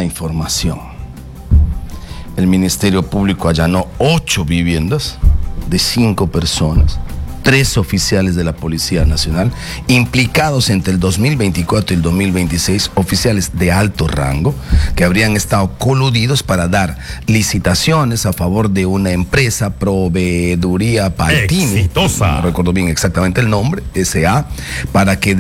la información. El Ministerio Público allanó 8 viviendas de 5 personas, 3 oficiales de la Policía Nacional, implicados entre el 2024 y el 2026, oficiales de alto rango, que habrían estado coludidos para dar licitaciones a favor de una empresa, Proveeduría Paltini, exitosa, no recuerdo bien exactamente el nombre, SA, para que